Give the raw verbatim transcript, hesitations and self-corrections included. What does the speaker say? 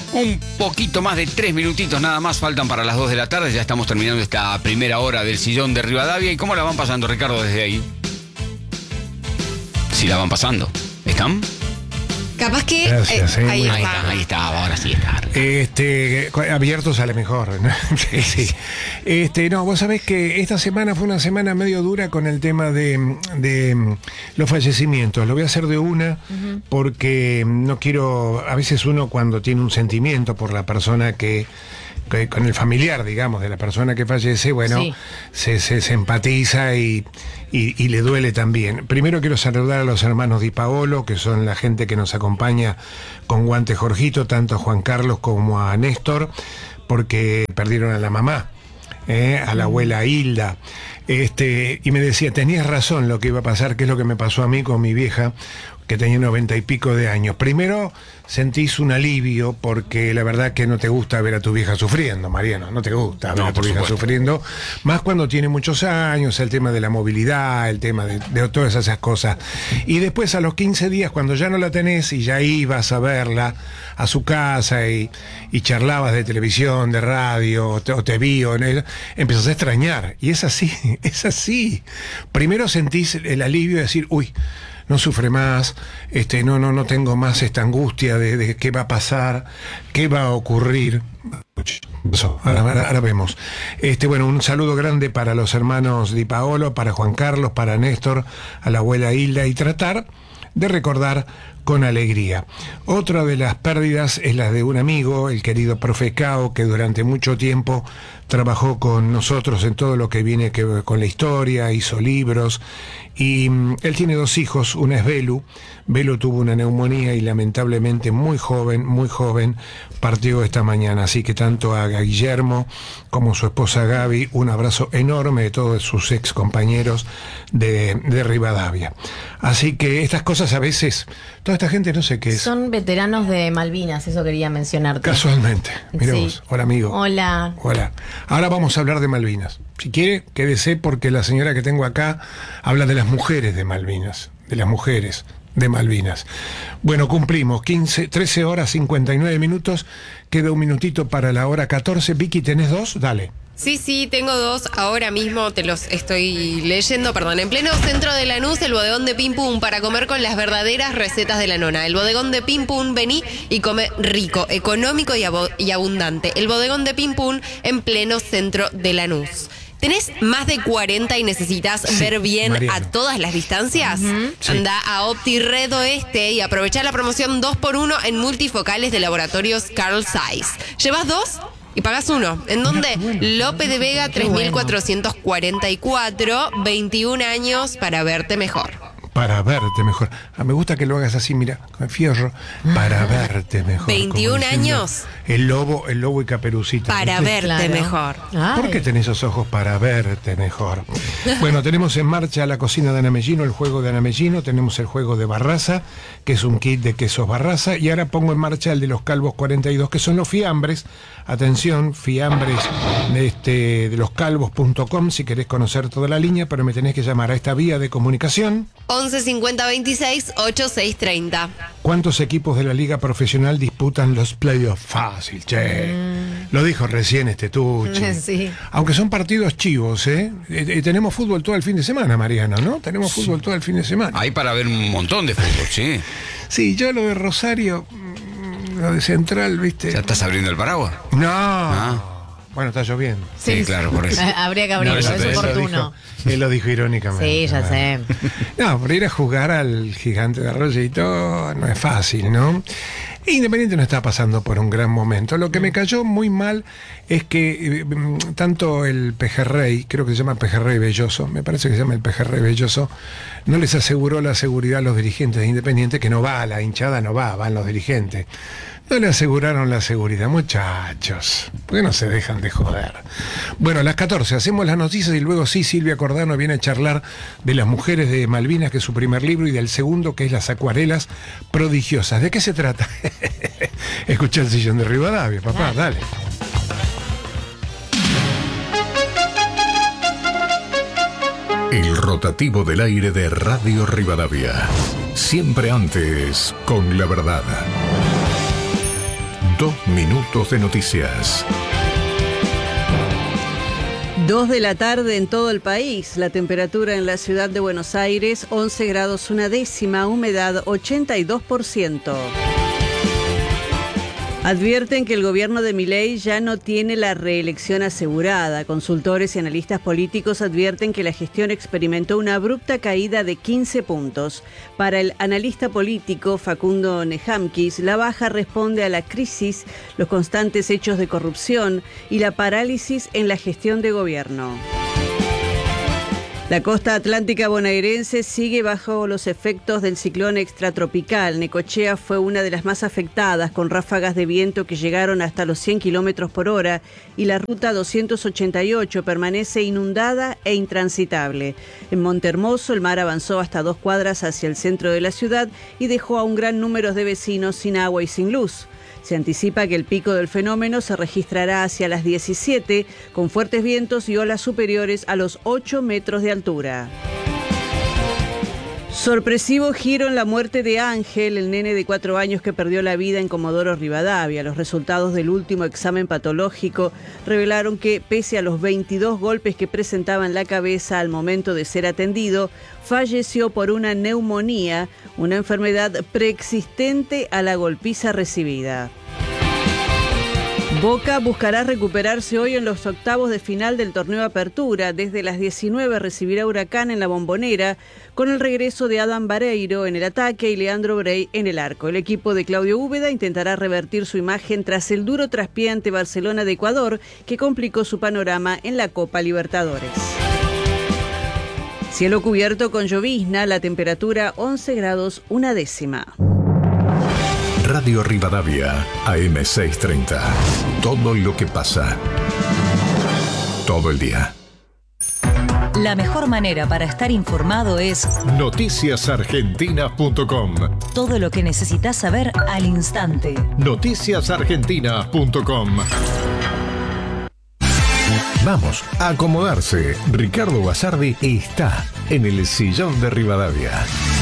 Un poquito más de tres minutitos nada más faltan para las dos de la tarde. Ya estamos terminando esta primera hora del Sillón de Rivadavia. ¿Y cómo la van pasando, Ricardo, desde ahí? Si la van pasando. ¿Están? Capaz que... Gracias, eh, eh, ahí, Ahí está. está, ahí está, ahora sí está. Este, abierto sale mejor, ¿no? Sí. Este, no, vos sabés que esta semana fue una semana medio dura con el tema de, de los fallecimientos. Lo voy a hacer de una uh-huh. porque no quiero, a veces uno cuando tiene un sentimiento por la persona que, que con el familiar, digamos, de la persona que fallece, bueno, sí. se, se, se empatiza y, y, y le duele también. Primero quiero saludar a los hermanos Di Paolo, que son la gente que nos acompaña con Guante Jorgito, tanto a Juan Carlos como a Néstor, porque perdieron a la mamá, eh, a la abuela Hilda. Este, y me decía, tenías razón lo que iba a pasar, que es lo que me pasó a mí con mi vieja, que tenía noventa y pico de años. Primero sentís un alivio porque la verdad que no te gusta ver a tu vieja sufriendo, Mariano, no te gusta ver no, a tu vieja supuesto. sufriendo, más cuando tiene muchos años, el tema de la movilidad, el tema de, de todas esas cosas. Y después a los quince días, cuando ya no la tenés y ya ibas a verla a su casa y, y charlabas de televisión, de radio, o te, o te vi, o en el, empezás a extrañar. Y es así, es así. Primero sentís el alivio de decir, uy, no sufre más, este, no, no, no tengo más esta angustia de, de qué va a pasar, qué va a ocurrir. Ahora, ahora, ahora vemos. Este, bueno, un saludo grande para los hermanos Di Paolo, para Juan Carlos, para Néstor, a la abuela Hilda, y tratar de recordar con alegría. Otra de las pérdidas es la de un amigo, el querido profe Cao, que durante mucho tiempo trabajó con nosotros en todo lo que viene que, con la historia, hizo libros, y mm, él tiene dos hijos, una es Belu. Belu tuvo una neumonía y lamentablemente muy joven, muy joven, partió esta mañana. Así que tanto a Guillermo como su esposa Gaby, un abrazo enorme de todos sus ex compañeros de, de Rivadavia. Así que estas cosas a veces, toda esta gente no sé qué es. Son veteranos de Malvinas, eso quería mencionarte. Casualmente. Mira Sí. vos. Hola, amigo. Hola. Hola. Ahora vamos a hablar de Malvinas. Si quiere, quédese porque la señora que tengo acá habla de las mujeres de Malvinas. De las mujeres de Malvinas. Bueno, cumplimos quince, trece horas cincuenta y nueve minutos. Queda un minutito para la hora catorce. Vicky, ¿tenés dos? Dale. Sí, sí, tengo dos. Ahora mismo te los estoy leyendo, perdón. En pleno centro de Lanús, el bodegón de Pim Pum para comer con las verdaderas recetas de la nona. El bodegón de Pim Pum, vení y come rico, económico y, abo- y abundante. El bodegón de Pim Pum en pleno centro de Lanús. ¿Tenés más de cuarenta y necesitas sí, ver bien Mariano. A todas las distancias? Uh-huh. Sí. Anda a OptiRed Oeste y aprovecha la promoción dos por uno en multifocales de laboratorios Carl Zeiss. ¿Llevas dos? Y pagás uno. ¿En dónde? Bueno, Lope de Vega tres mil cuatrocientos cuarenta y cuatro, veintiún años para verte mejor. Para verte mejor. Ah, me gusta que lo hagas así, mira, con fierro. Para verte mejor. ¿veintiún años? El lobo, el lobo y Caperucita. Para ¿viste? Verte claro. mejor. Ay. ¿Por qué tenés esos ojos para verte mejor? Bueno, tenemos en marcha la cocina de Ana Mellino, el juego de Ana Mellino, tenemos el juego de Barraza, que es un kit de quesos Barraza, y ahora pongo en marcha el de los Calvos cuarenta y dos, que son los fiambres. Atención, fiambres de, este, de los calvos punto com, si querés conocer toda la línea, pero me tenés que llamar a esta vía de comunicación. once cincuenta veintiséis ochenta y seis treinta. ¿Cuántos equipos de la liga profesional disputan los playoffs? Fácil, che. Mm. Lo dijo recién este Tucci. Sí. Aunque son partidos chivos, ¿eh? Eh, eh tenemos fútbol todo el fin de semana, Mariano, ¿no? Tenemos fútbol sí. todo el fin de semana. Hay para ver un montón de fútbol, sí. Sí, yo lo de Rosario, lo de Central, ¿viste? ¿Ya estás abriendo el paraguas? No. Ah. Bueno, está lloviendo. Sí, sí, claro, por eso. Habría que abrirlo, no, es oportuno. Él lo dijo irónicamente. Sí, ya sé. No, por ir a jugar al Gigante de Arroyito no es fácil, ¿no? Independiente no está pasando por un gran momento. Lo que me cayó muy mal es que eh, tanto el Pejerrey, creo que se llama Pejerrey Belloso, me parece que se llama el Pejerrey Belloso, no les aseguró la seguridad a los dirigentes de Independiente, que no va, la hinchada no va, van los dirigentes. No le aseguraron la seguridad, muchachos. ¿Por qué no se dejan de joder? Bueno, a las catorce hacemos las noticias y luego sí, Silvia Cordano viene a charlar de Las mujeres de Malvinas, que es su primer libro, y del segundo, que es Las acuarelas prodigiosas. ¿De qué se trata? Escucha el Sillón de Rivadavia, papá, dale. El rotativo del aire de Radio Rivadavia. Siempre antes con la verdad. Dos minutos de noticias. Dos de la tarde en todo el país. La temperatura en la ciudad de Buenos Aires, once grados una décima, humedad ochenta y dos por ciento. Advierten que el gobierno de Milei ya no tiene la reelección asegurada. Consultores y analistas políticos advierten que la gestión experimentó una abrupta caída de quince puntos. Para el analista político Facundo Nejamkis, la baja responde a la crisis, los constantes hechos de corrupción y la parálisis en la gestión de gobierno. La costa atlántica bonaerense sigue bajo los efectos del ciclón extratropical. Necochea fue una de las más afectadas, con ráfagas de viento que llegaron hasta los cien kilómetros por hora, y la ruta doscientos ochenta y ocho permanece inundada e intransitable. En Montehermoso, el mar avanzó hasta dos cuadras hacia el centro de la ciudad y dejó a un gran número de vecinos sin agua y sin luz. Se anticipa que el pico del fenómeno se registrará hacia las diecisiete, con fuertes vientos y olas superiores a los ocho metros de altura. Sorpresivo giro en la muerte de Ángel, el nene de cuatro años que perdió la vida en Comodoro Rivadavia. Los resultados del último examen patológico revelaron que, pese a los veintidós golpes que presentaba en la cabeza al momento de ser atendido, falleció por una neumonía, una enfermedad preexistente a la golpiza recibida. Boca buscará recuperarse hoy en los octavos de final del torneo Apertura. Desde las diecinueve recibirá Huracán en la Bombonera, con el regreso de Adam Vareiro en el ataque y Leandro Brey en el arco. El equipo de Claudio Úbeda intentará revertir su imagen tras el duro traspié ante Barcelona de Ecuador, que complicó su panorama en la Copa Libertadores. Cielo cubierto con llovizna, la temperatura once grados una décima. Radio Rivadavia, A M seiscientos treinta. Todo lo que pasa. Todo el día. La mejor manera para estar informado es noticias argentinas punto com. Todo lo que necesitas saber al instante. noticias argentinas punto com. Vamos a acomodarse. Ricardo Basardi está en el sillón de Rivadavia.